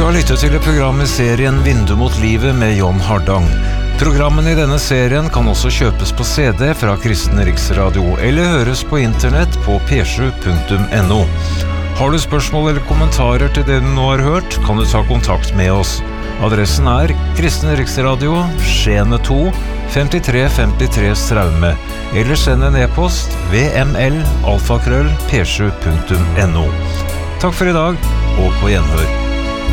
har lyttet til et program i serien Vindu mot livet med John Hardang. Programmene i denne serien kan også kjøpes på CD fra Kristen Riksradio eller høres på internett på p7.no. Har du spørsmål eller kommentarer til det du nå har hørt, kan du ta kontakt med oss. Adressen Kristen Riksradio, Skjene 2, 5353 Straume, eller send en e-post vml@p7.no. Takk for i dag, og på gjenhør.